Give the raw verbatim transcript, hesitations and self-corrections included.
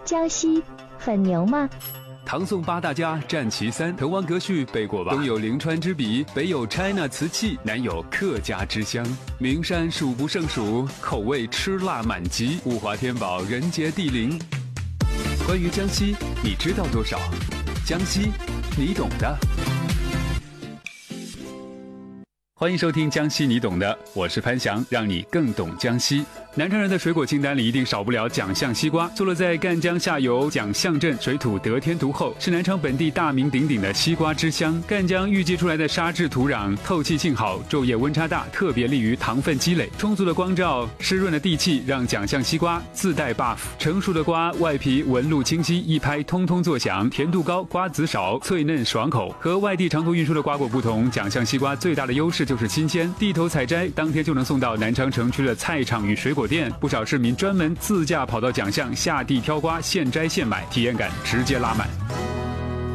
江西很牛吗？ 唐宋八大家占其三，滕王阁序背过吧？东有临川之笔，北有 China 瓷器，南有客家之乡。名山数不胜数，口味吃辣满级，物华天宝，人杰地灵。关于江西，你知道多少？江西，你懂的。欢迎收听江西你懂的，我是潘翔，让你更懂江西。南昌人的水果清单里一定少不了奖项西瓜，坐落在赣江下游奖项镇，水土得天独厚，是南昌本地大名鼎鼎的西瓜之乡。赣江淤积出来的沙质土壤，透气性好，昼夜温差大，特别利于糖分积累。充足的光照，湿润的地气，让奖项西瓜自带 buff。成熟的瓜外皮纹路清晰，一拍通通作响，甜度高，瓜子少，脆嫩爽口。和外地长途运输的瓜果不同，奖项西瓜最大的优势就是新鲜，地头采摘，当天就能送到南昌城区的菜场与水果店。不少市民专门自驾跑到奖项下地挑瓜，现摘现买，体验感直接拉满。